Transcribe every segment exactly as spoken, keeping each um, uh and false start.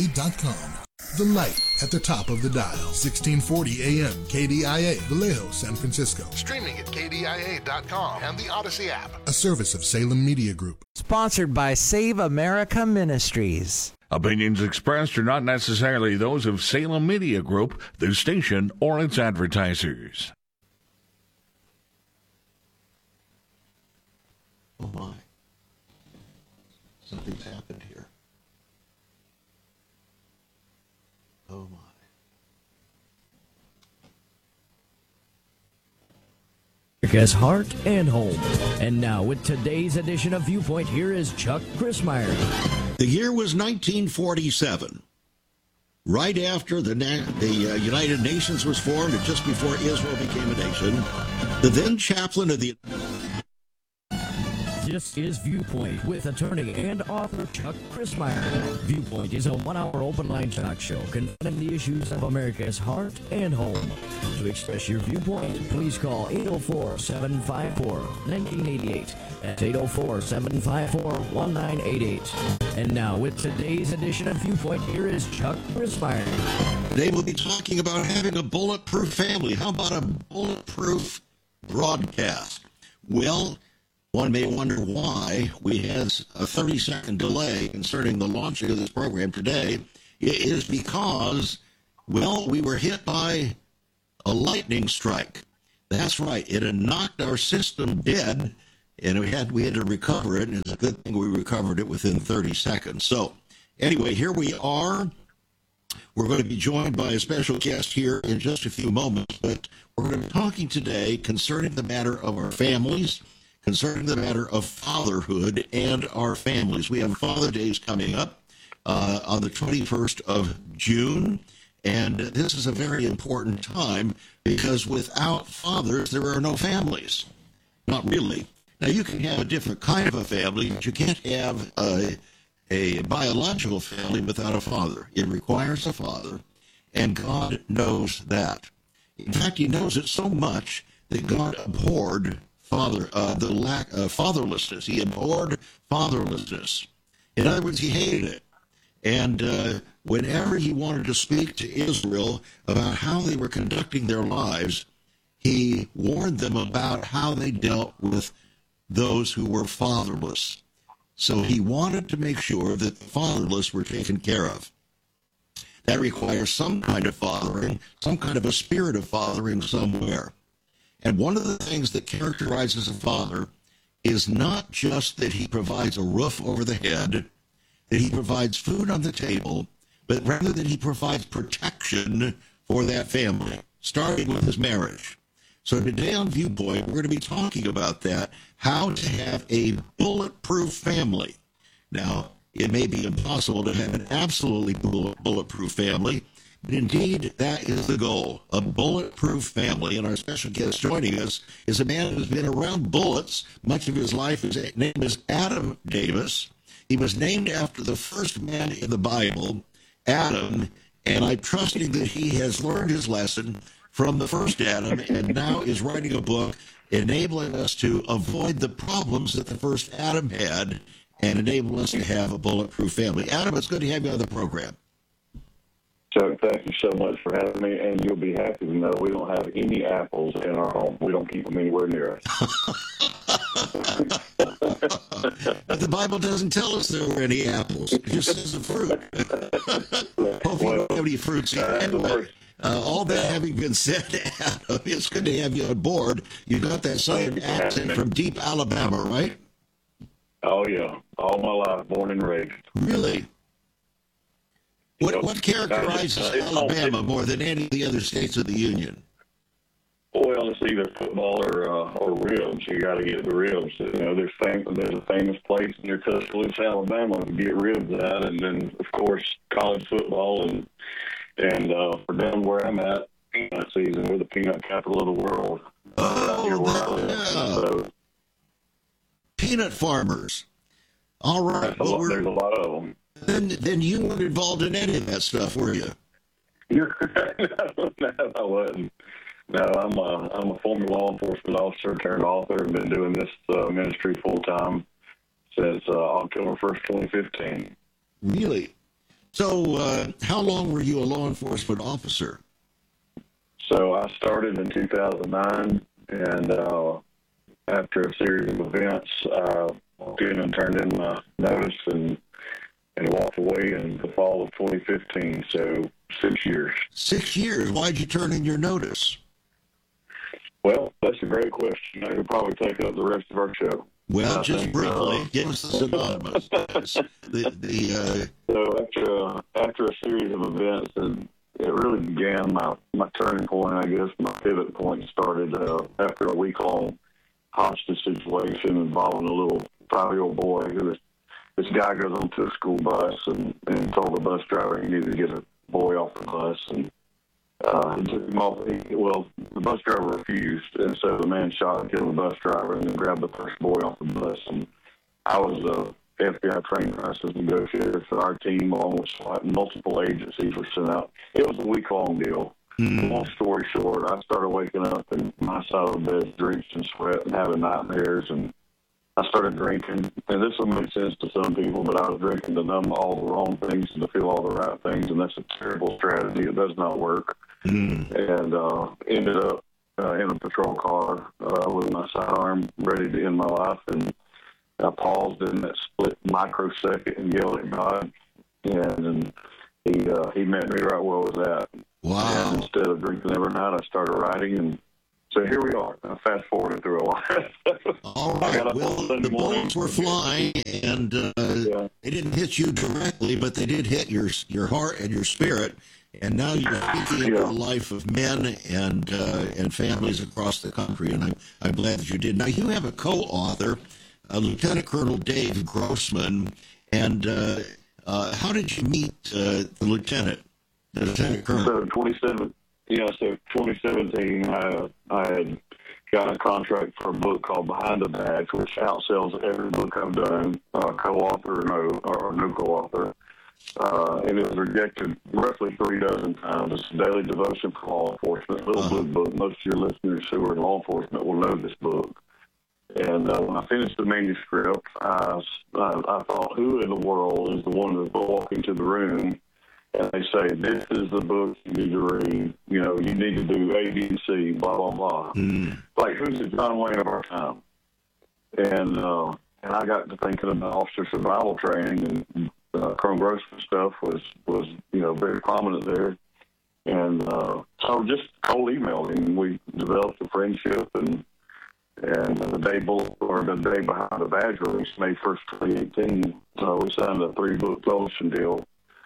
dot com. The light at the top of the dial. sixteen forty A M K D I A, Vallejo, San Francisco. Streaming at K D I A dot com and the Odyssey app. A service of Salem Media Group. Sponsored by Save America Ministries. Opinions expressed are not necessarily those of Salem Media Group, the station, or its advertisers. Oh my. Something's happened here. Oh my. America's heart and home. And now with today's edition of Viewpoint, here is Chuck Crismier. The year was nineteen forty-seven. Right after the, Na- the uh, United Nations was formed and just before Israel became a nation, the then chaplain of the... This is Viewpoint with attorney and author Chuck Crismier. Viewpoint is a one-hour open-line talk show confronting the issues of America's heart and home. To express your viewpoint, please call eight oh four, seven five four, one nine eight eight. That's eight oh four, seven five four, one nine eight eight. And now, with today's edition of Viewpoint, here is Chuck Crismier. Today we'll be talking about having a bulletproof family. How about a bulletproof broadcast? Well, one may wonder why we had a thirty-second delay concerning the launching of this program today. It is because, well, we were hit by a lightning strike. That's right. It had knocked our system dead, and we had we had to recover it, and it's a good thing we recovered it within thirty seconds. So, anyway, here we are. We're going to be joined by a special guest here in just a few moments, but we're going to be talking today concerning the matter of our families, concerning the matter of fatherhood and our families. We have Father Days coming up uh, on the twenty-first of June, and this is a very important time because without fathers, there are no families. Not really. Now, you can have a different kind of a family, but you can't have a, a biological family without a father. It requires a father, and God knows that. In fact, he knows it so much that God abhorred Father, uh, the lack of fatherlessness. He abhorred fatherlessness. In other words, he hated it. And uh, whenever he wanted to speak to Israel about how they were conducting their lives, he warned them about how they dealt with those who were fatherless. So he wanted to make sure that the fatherless were taken care of. That requires some kind of fathering, some kind of a spirit of fathering somewhere. And one of the things that characterizes a father is not just that he provides a roof over the head, that he provides food on the table, but rather that he provides protection for that family, starting with his marriage. So today on Viewpoint, we're going to be talking about that, how to have a bulletproof family. Now, it may be impossible to have an absolutely bulletproof family, but indeed, that is the goal, a bulletproof family. And our special guest joining us is a man who's been around bullets much of his life. His name is Adam Davis. He was named after the first man in the Bible, Adam, and I'm trusting that he has learned his lesson from the first Adam and now is writing a book enabling us to avoid the problems that the first Adam had and enable us to have a bulletproof family. Adam, it's good to have you on the program. Chuck, thank you so much for having me, and you'll be happy to know we don't have any apples in our home. We don't keep them anywhere near us. But the Bible doesn't tell us there were any apples. It just says the fruit. Hope you don't have any fruits. Anyway, uh, all that having been said, Adam, it's good to have you on board. You got that southern accent from deep Alabama, right? Oh, yeah. All my life, born and raised. Really? What, what characterizes Alabama more than any of the other states of the Union? Well, it's either football or uh, or ribs. You got to get the ribs. You know, there's fam- there's a famous place near Tuscaloosa, Alabama, to get ribs at, and then of course college football, and and uh, for down where I'm at, peanut season. We're the peanut capital of the world. Oh, that, yeah. So, peanut farmers. All right. Well, well, there's a lot of them. Then, then you weren't involved in any of that stuff, were you? You're no, no, I wasn't. No, I'm a I'm a former law enforcement officer turned author, and been doing this uh, ministry full time since uh, October first, twenty fifteen. Really? So, uh, how long were you a law enforcement officer? So I started in two thousand nine, and uh, after a series of events, I walked in and turned in my notice and and walked away in the fall of twenty fifteen, so six years. Six years? Why'd you turn in your notice? Well, that's a great question. I could probably take up the rest of our show. Well, I just think, briefly, uh, give us the synonymous. the, the, uh... So after, uh, after a series of events, and it really began, my, my turning point, I guess, my pivot point started uh, after a week-long hostage situation involving a little five-year-old boy who was, this guy goes onto a school bus and, and told the bus driver he needed to get a boy off the bus, and uh, he took him off. He, well, the bus driver refused, and so the man shot and killed the bus driver and then grabbed the first boy off the bus. And I was a F B I trained crisis negotiator for our team, along with SWAT, and multiple agencies were sent out. It was a week-long deal. Mm-hmm. Long story short, I started waking up and my side of the bed drenched in sweat and having nightmares, and I started drinking. And this will make sense to some people, but I was drinking to numb all the wrong things and to feel all the right things, and that's a terrible strategy. It does not work. Mm-hmm. And uh, ended up uh, in a patrol car uh, with my sidearm ready to end my life, and I paused in that split microsecond and yelled at God, and, and he uh, he met me right where I was at. Wow. And instead of drinking every night, I started writing, and so here we are. I fast forwarded through a lot. All right. Well, the bullets were flying, and uh, yeah. they didn't hit you directly, but they did hit your your heart and your spirit. And now you're speaking into yeah. the life of men and uh, and families across the country, and I'm I'm glad that you did. Now you have a co-author, uh, Lieutenant Colonel Dave Grossman, and uh, uh, how did you meet uh, the lieutenant, the Lieutenant Colonel? So twenty-seven, yeah. So twenty seventeen, I I had got a contract for a book called Behind the Badge, which outsells every book I've done, uh, co-author or no, or no co-author. Uh, and it was rejected roughly three dozen times. It's a daily devotion for law enforcement, little uh-huh. blue book. Most of your listeners who are in law enforcement will know this book. And uh, when I finished the manuscript, I, I, I thought, who in the world is the one that's walking to the room and they say, this is the book you need to read. You know, you need to do A, B, and C, blah, blah, blah. Mm. Like, who's the John Wayne of our time? And, uh, and I got to thinking about officer survival training, and Uh, Colonel Grossman stuff was, was, you know, very prominent there. And uh, so just cold emailed him. We developed a friendship, and and the day bull, or the day behind the badge release, May first, twenty eighteen, uh, we signed a three-book publishing deal.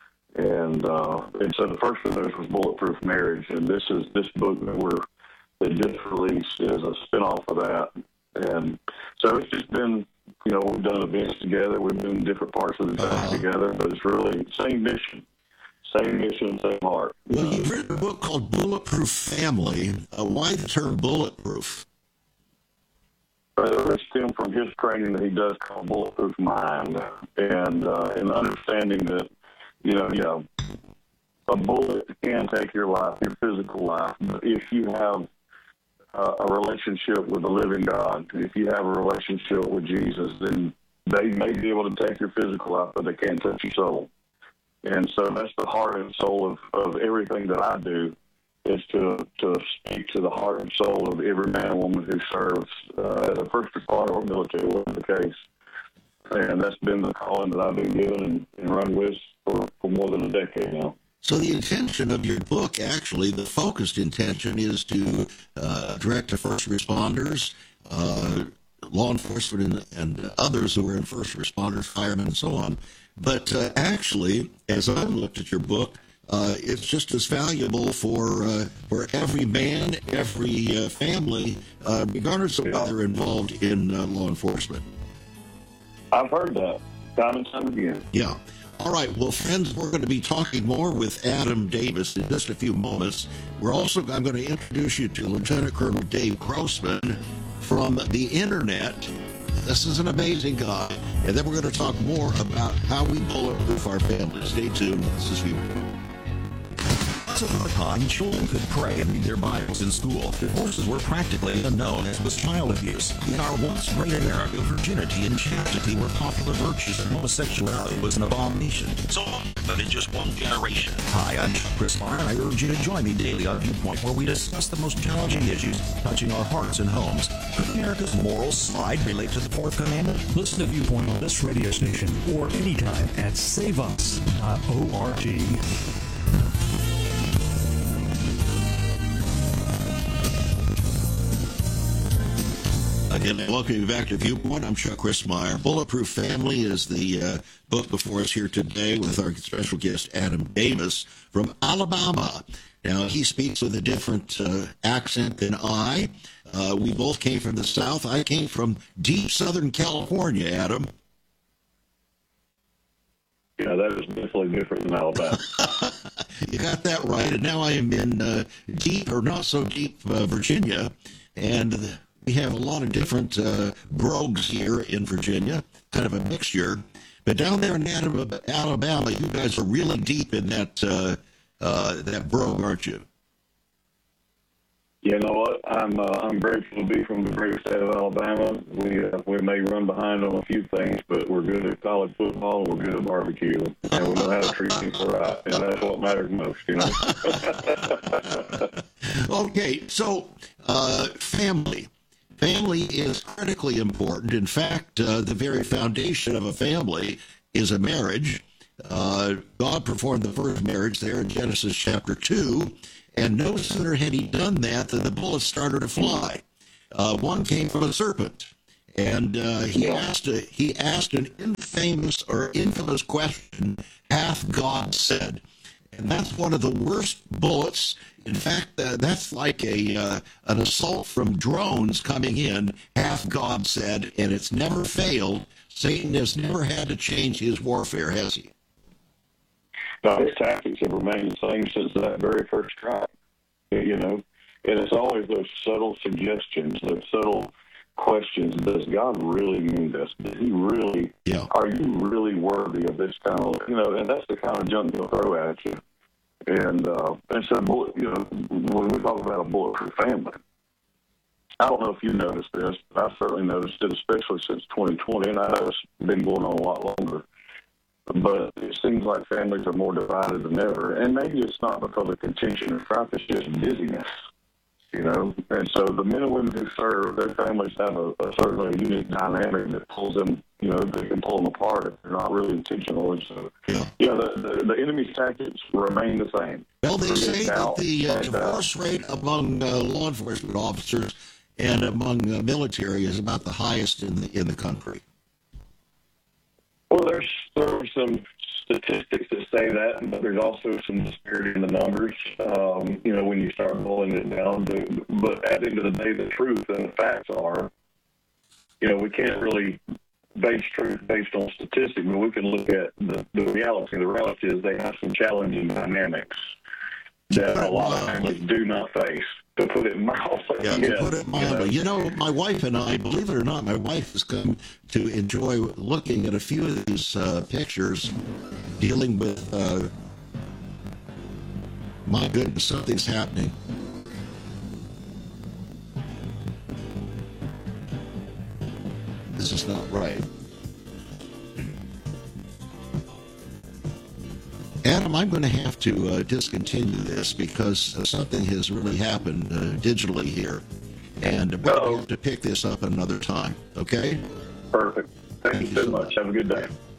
And uh, and so the first of those was Bulletproof Marriage, and this is this book that we're that just released is a spinoff of that. And so it's just been, you know, we've done events together. We've been in different parts of the country uh-huh. together, but it's really same mission, same mission, same heart. Well, you've written a book called Bulletproof Family. Uh, why the term bulletproof? It stems from his training that he does called Bulletproof Mind, and uh, and understanding that, you know, you know, a bullet can take your life, your physical life, but if you have Uh, a relationship with the living God, if you have a relationship with Jesus, then they may be able to take your physical life, but they can't touch your soul. And so that's the heart and soul of, of everything that I do, is to to speak to the heart and soul of every man and woman who serves uh, as a first responder or military, whatever the case. And that's been the calling that I've been given and, and run with for, for more than a decade now. So the intention of your book, actually, the focused intention, is to uh, direct to first responders, uh, law enforcement, and, and others who are in first responders, firemen, and so on. But uh, actually, as I've looked at your book, uh, it's just as valuable for uh, for every man, every uh, family, uh, regardless of whether they're involved in uh, law enforcement. I've heard that time and time again. Yeah. All right, well, friends, we're going to be talking more with Adam Davis in just a few moments. We're also, I'm going to introduce you to Lieutenant Colonel Dave Grossman from the internet. This is an amazing guy. And then we're going to talk more about how we bulletproof our families. Stay tuned. This is Viewpoint. Once upon a time, children could pray and read their Bibles in school. Divorces were practically unknown, as was child abuse. In our once great America, virginity and chastity were popular virtues, and homosexuality was an abomination. So, but in just one generation. Hi, I'm Chris Meyer, and I urge you to join me daily on Viewpoint, where we discuss the most challenging issues touching our hearts and homes. Could America's moral slide relate to the fourth commandment? Listen to Viewpoint on this radio station or anytime at save us dot org. Again, welcome you back to Viewpoint. I'm Chuck Chris Meyer. Bulletproof Family is the uh, book before us here today with our special guest, Adam Davis from Alabama. Now, he speaks with a different uh, accent than I. Uh, we both came from the South. I came from deep Southern California, Adam. Yeah, that is definitely different than Alabama. You got that right. And now I am in uh, deep, or not so deep, uh, Virginia. And we have a lot of different uh, brogues here in Virginia, kind of a mixture. But down there in Alabama, you guys are really deep in that uh, uh, that brogue, aren't you? You know what? I'm uh, I'm grateful to be from the great state of Alabama. We uh, we may run behind on a few things, but we're good at college football. We're good at barbecue, and we know how to treat people right, and that's what matters most, you know. Okay, so uh, family. Family is critically important. In fact, uh, the very foundation of a family is a marriage. Uh, God performed the first marriage there in Genesis chapter two, and no sooner had he done that than the bullets started to fly. Uh, one came from a serpent, and uh, he asked a, he asked an infamous or infamous question, hath God said? And that's one of the worst bullets. In fact, uh, that's like a uh, an assault from drones coming in, hath God said, and it's never failed. Satan has never had to change his warfare, has he? No, his tactics have remained the same since that very first strike, you know. And it's always those subtle suggestions, those subtle questions. Does God really mean this? Does he really, yeah. Are you really worthy of this kind of, you know, and that's the kind of junk they'll throw at you. And, uh, and so, you know, when we talk about a bulletproof family, I don't know if you noticed this, but I've certainly noticed it, especially since twenty twenty, and I know it's been going on a lot longer. But it seems like families are more divided than ever. And maybe it's not because of contention or strife, it's just busyness, you know. And so the men and women who serve, their families have a, a certainly unique dynamic that pulls them, you know, they can pull them apart if they're not really intentional. And so, yeah, you know, the, the, the enemy's tactics remain the same. Well, they say that the uh, and, uh, divorce rate among uh, law enforcement officers and among uh, military is about the highest in the in the country. Well, there's there's some statistics that say that, but there's also some disparity in the numbers. Um, you know, when you start boiling it down. To, but at the end of the day, the truth and the facts are, you know, we can't really base truth based on statistics, but we can look at the, the reality. The reality is they have some challenging dynamics that a lot of families do not face. To put it mildly. Yeah, to put it mildly. You know, my wife and I, believe it or not, my wife has come to enjoy looking at a few of these uh, pictures dealing with, uh, my goodness, something's happening. This is not right. Adam, I'm going to have to uh, discontinue this because uh, something has really happened uh, digitally here. And we're going to have to pick this up another time, okay? Perfect. Thank, Thank you so much. much. Have a good day.